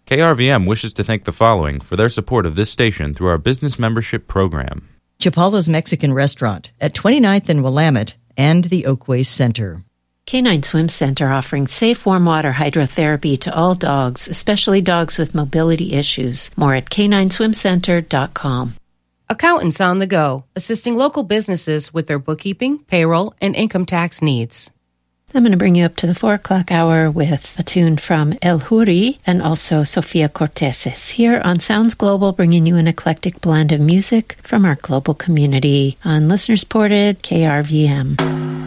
KRVM wishes to thank the following for their support of this station through our business membership program. Chapala's Mexican Restaurant at 29th and Willamette and the Oakways Center. Canine Swim Center offering safe warm water hydrotherapy to all dogs, especially dogs with mobility issues. More at canineswimcenter.com. Accountants on the Go, assisting local businesses with their bookkeeping, payroll, and income tax needs. I'm going to bring you up to the 4 o'clock hour with a tune from El Huri and also Sofia Corteses here on Sounds Global, bringing you an eclectic blend of music from our global community on listener-supported KRVM.